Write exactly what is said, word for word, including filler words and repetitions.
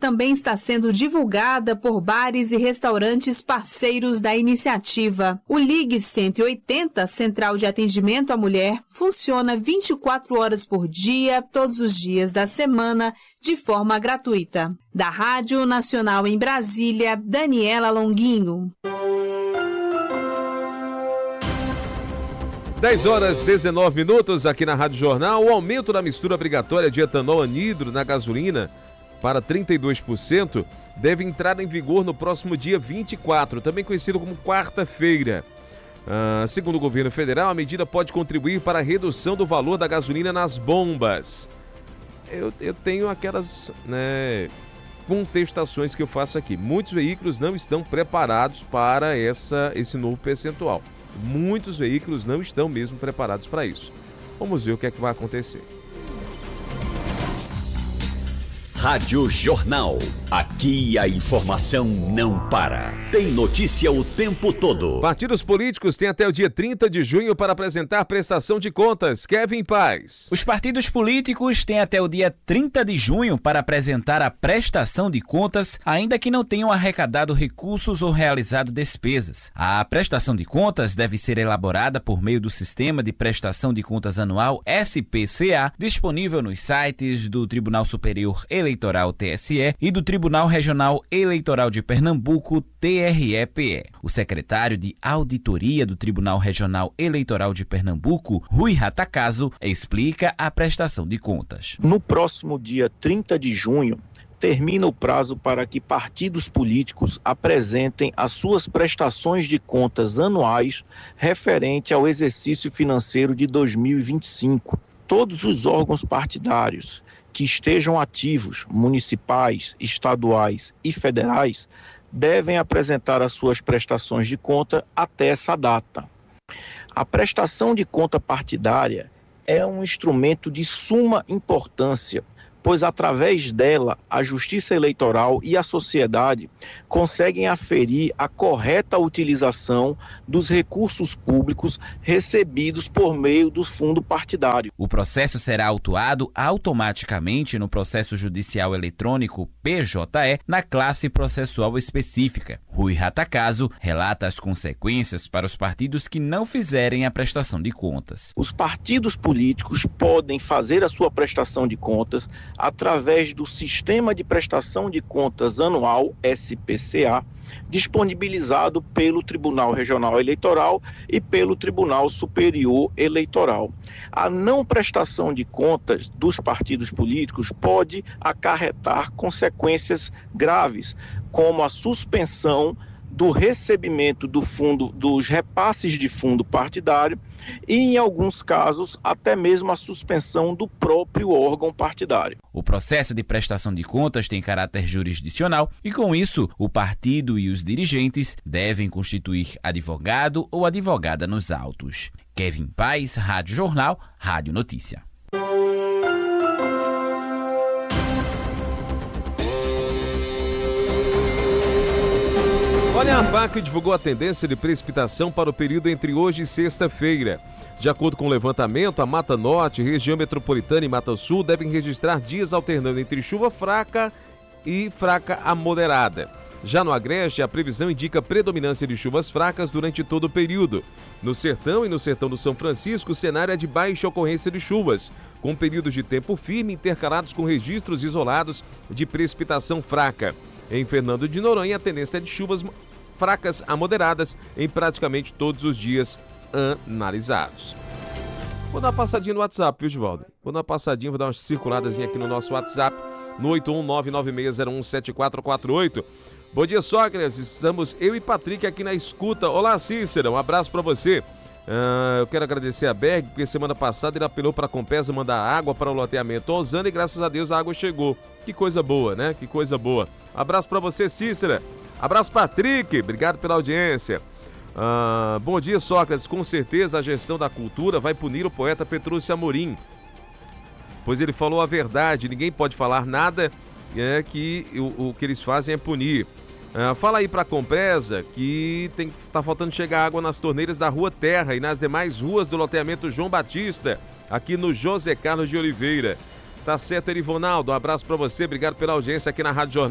também está sendo divulgada por bares e restaurantes parceiros da iniciativa. O Ligue cento e oitenta, Central de Atendimento à Mulher, funciona vinte e quatro horas por dia, todos os dias da semana, de forma gratuita. Da Rádio Nacional em Brasília, Daniela Longuinho. dez horas e dezenove minutos aqui na Rádio Jornal. O aumento da mistura obrigatória de etanol anidro na gasolina para trinta e dois por cento deve entrar em vigor no próximo dia vinte e quatro, também conhecido como quarta-feira. Ah, segundo o governo federal, a medida pode contribuir para a redução do valor da gasolina nas bombas. Eu, eu tenho aquelas, né, contestações que eu faço aqui. Muitos veículos não estão preparados para essa, esse novo percentual. Muitos veículos não estão mesmo preparados para isso. Vamos ver o que é que vai acontecer. Rádio Jornal. Aqui a informação não para. Tem notícia o tempo todo. Partidos políticos têm até o dia trinta de junho para apresentar prestação de contas. Kevin Paz. Os partidos políticos têm até o dia trinta de junho para apresentar a prestação de contas, ainda que não tenham arrecadado recursos ou realizado despesas. A prestação de contas deve ser elaborada por meio do Sistema de Prestação de Contas Anual S P C A, disponível nos sites do Tribunal Superior Eleitoral Eleitoral T S E e do Tribunal Regional Eleitoral de Pernambuco T R E P E. O secretário de Auditoria do Tribunal Regional Eleitoral de Pernambuco, Rui Ratacaso, explica a prestação de contas. No próximo dia trinta de junho, termina o prazo para que partidos políticos apresentem as suas prestações de contas anuais referente ao exercício financeiro de dois mil e vinte e cinco. Todos os órgãos partidários que estejam ativos, municipais, estaduais e federais, devem apresentar as suas prestações de conta até essa data. A prestação de conta partidária é um instrumento de suma importância, pois através dela a Justiça Eleitoral e a sociedade conseguem aferir a correta utilização dos recursos públicos recebidos por meio do fundo partidário. O processo será autuado automaticamente no processo judicial eletrônico P J E na classe processual específica. Rui Ratacaso relata as consequências para os partidos que não fizerem a prestação de contas. Os partidos políticos podem fazer a sua prestação de contas através do Sistema de Prestação de Contas Anual, S P C A, disponibilizado pelo Tribunal Regional Eleitoral e pelo Tribunal Superior Eleitoral. A não prestação de contas dos partidos políticos pode acarretar consequências graves, como a suspensão do recebimento do fundo, dos repasses de fundo partidário e, em alguns casos, até mesmo a suspensão do próprio órgão partidário. O processo de prestação de contas tem caráter jurisdicional e, com isso, o partido e os dirigentes devem constituir advogado ou advogada nos autos. Kevin Paz, Rádio Jornal, Rádio Notícia. Olha, a ANPAC divulgou a tendência de precipitação para o período entre hoje e sexta-feira. De acordo com o levantamento, a Mata Norte, região metropolitana e Mata Sul devem registrar dias alternando entre chuva fraca e fraca a moderada. Já no Agreste, a previsão indica predominância de chuvas fracas durante todo o período. No Sertão e no Sertão do São Francisco, o cenário é de baixa ocorrência de chuvas, com períodos de tempo firme intercalados com registros isolados de precipitação fraca. Em Fernando de Noronha, a tendência é de chuvas fracas a moderadas em praticamente todos os dias analisados. Vou dar uma passadinha no WhatsApp, viu, Givaldo? Vou dar uma passadinha, vou dar uma circuladazinha aqui no nosso WhatsApp, no oito um nove nove seis zero um sete quatro quatro oito. Bom dia, Sócrates. Estamos eu e Patrick aqui na escuta. Olá, Cícero. Um abraço para você. Uh, eu quero agradecer a Berg, porque semana passada ele apelou para a Compesa mandar água para o loteamento Osana e graças a Deus a água chegou. Que coisa boa, né? Que coisa boa. Abraço para você, Cícera. Abraço, Patrick. Obrigado pela audiência. Uh, bom dia, Sócrates. Com certeza a gestão da cultura vai punir o poeta Petrúcio Amorim, pois ele falou a verdade. Ninguém pode falar nada, é, que o, o que eles fazem é punir. Uh, fala aí pra Compresa que tem, tá faltando chegar água nas torneiras da Rua Terra e nas demais ruas do loteamento João Batista, aqui no José Carlos de Oliveira. Tá certo, Erivonaldo? Um abraço pra você, obrigado pela audiência aqui na Rádio Jornal.